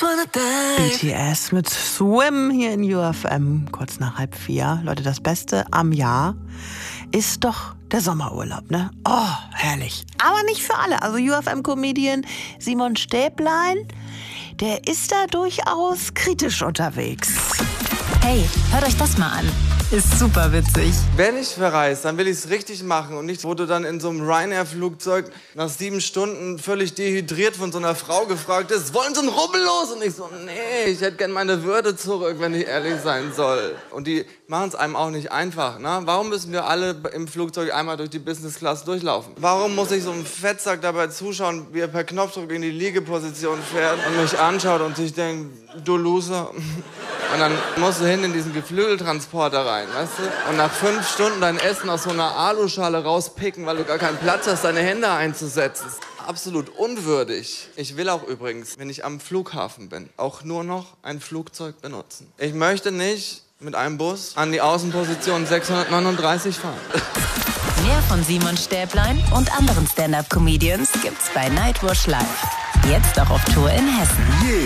BTS mit Swim hier in UFM, kurz nach 3:30. Leute, das Beste am Jahr ist doch der Sommerurlaub, ne? Oh, herrlich. Aber nicht für alle. Also UFM-Comedian Simon Stäblein, der ist da durchaus kritisch unterwegs. Hey, hört euch das mal an. Ist super witzig. Wenn ich verreise, dann will ich es richtig machen und nicht, wo du dann in so einem Ryanair-Flugzeug nach 7 Stunden völlig dehydriert von so einer Frau gefragt ist, wollen Sie einen Rubbel los? Und ich so, nee, ich hätte gern meine Würde zurück, wenn ich ehrlich sein soll. Und die machen es einem auch nicht einfach, ne? Warum müssen wir alle im Flugzeug einmal durch die Business Class durchlaufen? Warum muss ich so einem Fettsack dabei zuschauen, wie er per Knopfdruck in die Liegeposition fährt und mich anschaut und sich denkt, du Loser. Und dann musst du hin in diesen Geflügeltransporter rein, weißt du? Und nach 5 Stunden dein Essen aus so einer Aluschale rauspicken, weil du gar keinen Platz hast, deine Hände einzusetzen. Absolut unwürdig. Ich will auch übrigens, wenn ich am Flughafen bin, auch nur noch ein Flugzeug benutzen. Ich möchte nicht mit einem Bus an die Außenposition 639 fahren. Mehr von Simon Stäblein und anderen Stand-Up-Comedians gibt's bei Nightwash Live. Jetzt auch auf Tour in Hessen.